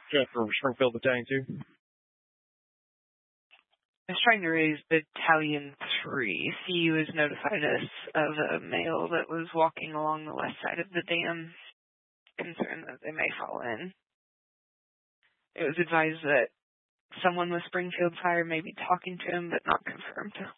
Yeah, for Springfield Battalion 2. I was trying to raise Battalion 3. CU has notified us of a male that was walking along the west side of the dam, concerned that they may fall in. It was advised that someone with Springfield Fire may be talking to him, but not confirmed.